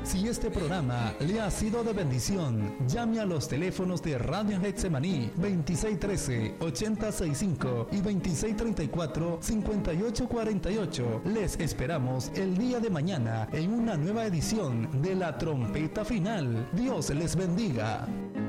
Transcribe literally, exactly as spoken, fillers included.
Si este programa le ha sido de bendición, llame a los teléfonos de Radio Getsemaní veintiséis trece, ochenta sesenta y cinco y veintiséis treinta y cuatro, cincuenta y ocho cuarenta y ocho. Les esperamos el día de mañana en una nueva edición de La Trompeta Final. Dios les bendiga.